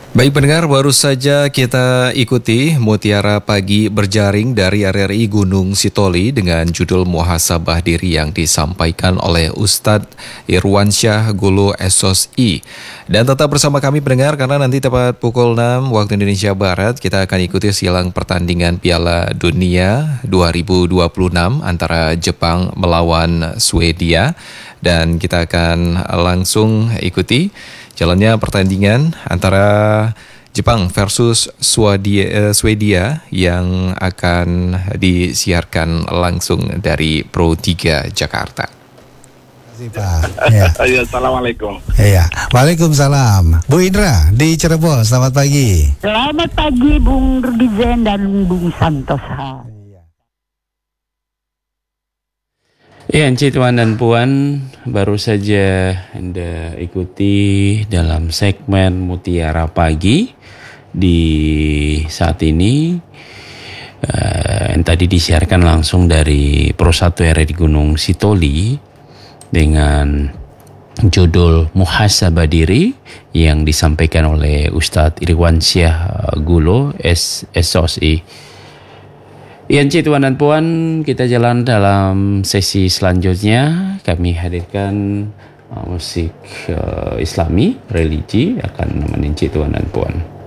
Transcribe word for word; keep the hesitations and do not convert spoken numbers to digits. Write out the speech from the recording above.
Baik pendengar, baru saja kita ikuti Mutiara Pagi berjaring dari R R I Gunung Sitoli dengan judul Muhasabah Diri yang disampaikan oleh Ustadz Irwansyah Gulu S O S I. Dan tetap bersama kami pendengar karena nanti tepat pukul enam waktu Indonesia Barat kita akan ikuti silang pertandingan Piala Dunia dua ribu dua puluh enam antara Jepang melawan Swedia. Dan kita akan langsung ikuti jalannya pertandingan antara Jepang versus Swedia, Swedia yang akan disiarkan langsung dari Pro tiga Jakarta. Pak. Ya. Assalamualaikum. Iya. Waalaikumsalam. Bu Indra di Cirebon, selamat pagi. Selamat pagi Bung Rudizen dan Bung Santosa. Ya, Encik Tuan dan Puan, baru saja Anda ikuti dalam segmen Mutiara Pagi di saat ini uh, yang tadi disiarkan langsung dari Pro satu R R I Gunung Sitoli dengan judul Muhasabah Diri yang disampaikan oleh Ustadz Irwansyah Gulu S O S I. Ya, Encik Tuan dan Puan, kita jalan dalam sesi selanjutnya. Kami hadirkan uh, musik uh, Islami, religi akan menemani Encik Tuan dan Puan.